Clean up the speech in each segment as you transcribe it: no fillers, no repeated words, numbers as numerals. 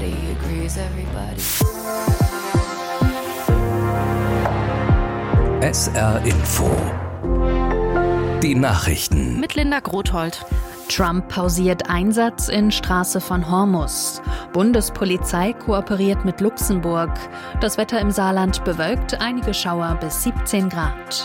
everybody agrees, everybody. SR Info. Die Nachrichten. Mit Linda Grothold. Trump pausiert Einsatz in Straße von Hormuz. Bundespolizei kooperiert mit Luxemburg. Das Wetter im Saarland bewölkt, einige Schauer bis 17 Grad.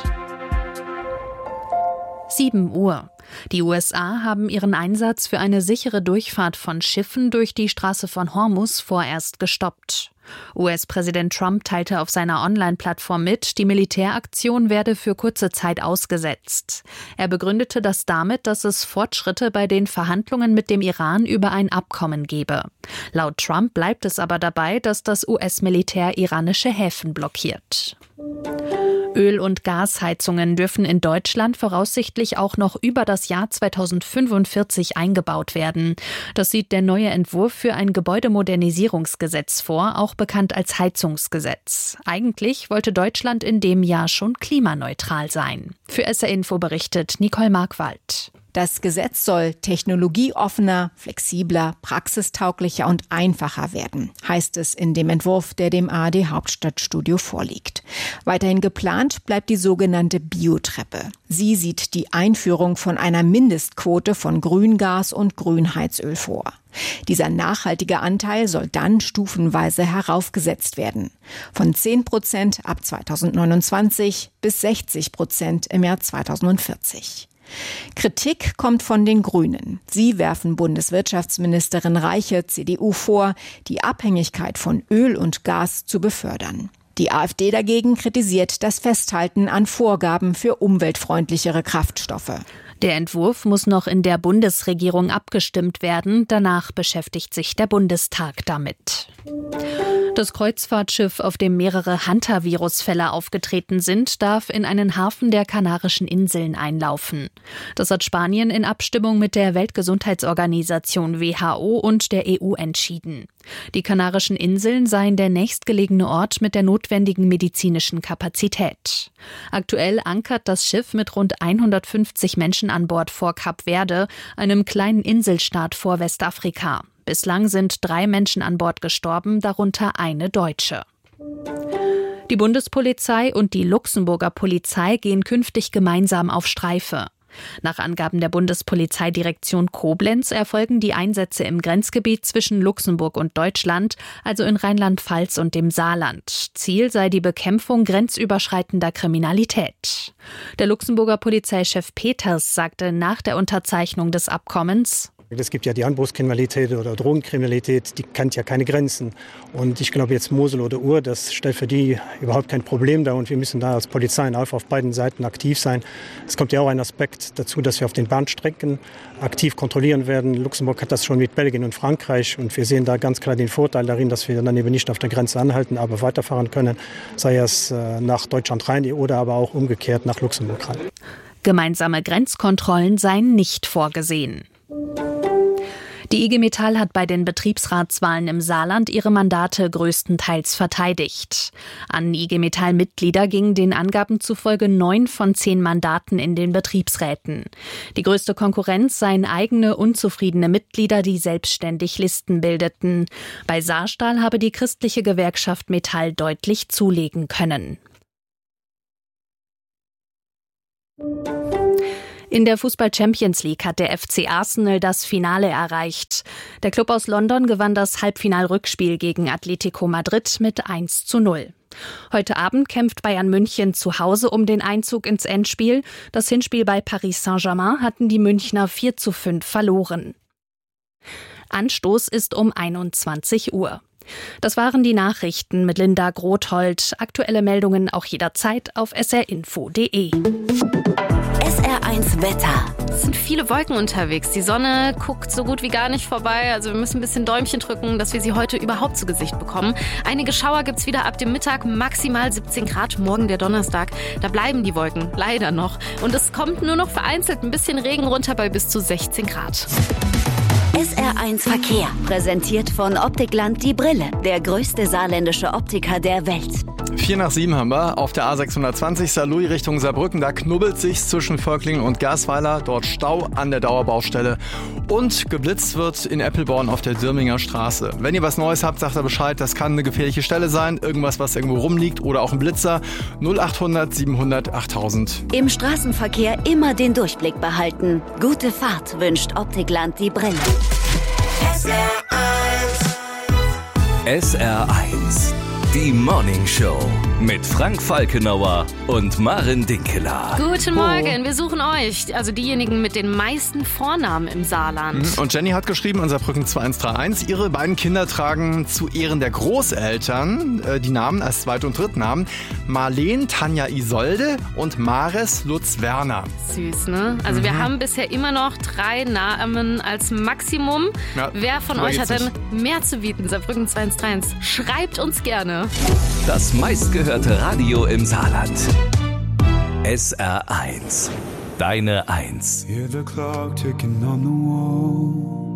7 Uhr. Die USA haben ihren Einsatz für eine sichere Durchfahrt von Schiffen durch die Straße von Hormuz vorerst gestoppt. US-Präsident Trump teilte auf seiner Online-Plattform mit, die Militäraktion werde für kurze Zeit ausgesetzt. Er begründete das damit, dass es Fortschritte bei den Verhandlungen mit dem Iran über ein Abkommen gebe. Laut Trump bleibt es aber dabei, dass das US-Militär iranische Häfen blockiert. Öl- und Gasheizungen dürfen in Deutschland voraussichtlich auch noch über das Jahr 2045 eingebaut werden. Das sieht der neue Entwurf für ein Gebäudemodernisierungsgesetz vor, auch bekannt als Heizungsgesetz. Eigentlich wollte Deutschland in dem Jahr schon klimaneutral sein. Für SR Info berichtet Nicole Markwald. Das Gesetz soll technologieoffener, flexibler, praxistauglicher und einfacher werden, heißt es in dem Entwurf, der dem ARD-Hauptstadtstudio vorliegt. Weiterhin geplant bleibt die sogenannte Biotreppe. Sie sieht die Einführung von einer Mindestquote von Grüngas und Grünheizöl vor. Dieser nachhaltige Anteil soll dann stufenweise heraufgesetzt werden. Von 10% ab 2029 bis 60% im Jahr 2040. Kritik kommt von den Grünen. Sie werfen Bundeswirtschaftsministerin Reiche, CDU, vor, die Abhängigkeit von Öl und Gas zu befördern. Die AfD dagegen kritisiert das Festhalten an Vorgaben für umweltfreundlichere Kraftstoffe. Der Entwurf muss noch in der Bundesregierung abgestimmt werden. Danach beschäftigt sich der Bundestag damit. Das Kreuzfahrtschiff, auf dem mehrere Hantavirus-Fälle aufgetreten sind, darf in einen Hafen der Kanarischen Inseln einlaufen. Das hat Spanien in Abstimmung mit der Weltgesundheitsorganisation WHO und der EU entschieden. Die Kanarischen Inseln seien der nächstgelegene Ort mit der notwendigen medizinischen Kapazität. Aktuell ankert das Schiff mit rund 150 Menschen an Bord vor Kap Verde, einem kleinen Inselstaat vor Westafrika. Bislang sind 3 Menschen an Bord gestorben, darunter eine Deutsche. Die Bundespolizei und die Luxemburger Polizei gehen künftig gemeinsam auf Streife. Nach Angaben der Bundespolizeidirektion Koblenz erfolgen die Einsätze im Grenzgebiet zwischen Luxemburg und Deutschland, also in Rheinland-Pfalz und dem Saarland. Ziel sei die Bekämpfung grenzüberschreitender Kriminalität. Der Luxemburger Polizeichef Peters sagte nach der Unterzeichnung des Abkommens: Es gibt ja die Anbruchskriminalität oder Drogenkriminalität, die kennt ja keine Grenzen. Und ich glaube jetzt Mosel oder Ur, das stellt für die überhaupt kein Problem dar. Und wir müssen da als Polizei einfach auf beiden Seiten aktiv sein. Es kommt ja auch ein Aspekt dazu, dass wir auf den Bahnstrecken aktiv kontrollieren werden. Luxemburg hat das schon mit Belgien und Frankreich. Und wir sehen da ganz klar den Vorteil darin, dass wir dann eben nicht auf der Grenze anhalten, aber weiterfahren können. Sei es nach Deutschland rein oder aber auch umgekehrt nach Luxemburg rein. Gemeinsame Grenzkontrollen seien nicht vorgesehen. Die IG Metall hat bei den Betriebsratswahlen im Saarland ihre Mandate größtenteils verteidigt. An IG Metall-Mitglieder gingen den Angaben zufolge 9 von 10 Mandaten in den Betriebsräten. Die größte Konkurrenz seien eigene, unzufriedene Mitglieder, die selbstständig Listen bildeten. Bei Saarstahl habe die christliche Gewerkschaft Metall deutlich zulegen können. In der Fußball-Champions League hat der FC Arsenal das Finale erreicht. Der Club aus London gewann das Halbfinal-Rückspiel gegen Atletico Madrid mit 1:0. Heute Abend kämpft Bayern München zu Hause um den Einzug ins Endspiel. Das Hinspiel bei Paris Saint-Germain hatten die Münchner 4:5 verloren. Anstoß ist um 21 Uhr. Das waren die Nachrichten mit Linda Grothold. Aktuelle Meldungen auch jederzeit auf srinfo.de. SR1 Wetter. Es sind viele Wolken unterwegs. Die Sonne guckt so gut wie gar nicht vorbei. Also wir müssen ein bisschen Däumchen drücken, dass wir sie heute überhaupt zu Gesicht bekommen. Einige Schauer gibt's wieder ab dem Mittag, maximal 17 Grad. Morgen der Donnerstag. Da bleiben die Wolken leider noch. Und es kommt nur noch vereinzelt ein bisschen Regen runter bei bis zu 16 Grad. SR1 Verkehr, präsentiert von Optikland Die Brille, der größte saarländische Optiker der Welt. 6:45 haben wir auf der A620 Saarlouis Richtung Saarbrücken. Da knubbelt sich's zwischen Völklingen und Gasweiler. Dort Stau an der Dauerbaustelle. Und geblitzt wird in Eppelborn auf der Dirminger Straße. Wenn ihr was Neues habt, sagt er Bescheid. Das kann eine gefährliche Stelle sein. Irgendwas, was irgendwo rumliegt oder auch ein Blitzer. 0800 700 8000. Im Straßenverkehr immer den Durchblick behalten. Gute Fahrt wünscht Optikland Die Brille. SR1, die Morning Show mit Frank Falkenauer und Maren Dinkeler. Guten Morgen, wir suchen euch, also diejenigen mit den meisten Vornamen im Saarland. Und Jenny hat geschrieben an Saarbrücken 2131, ihre beiden Kinder tragen zu Ehren der Großeltern die Namen als Zweit- und Drittnamen Marleen Tanja Isolde und Mares Lutz Werner. Süß, ne? Also wir haben bisher immer noch 3 Namen als Maximum. Ja, wer von euch hat denn mehr zu bieten? Saarbrücken 2131. Schreibt uns gerne. Das meistgehörte Radio im Saarland. SR1, deine 1. Hear the clock ticking on the wall.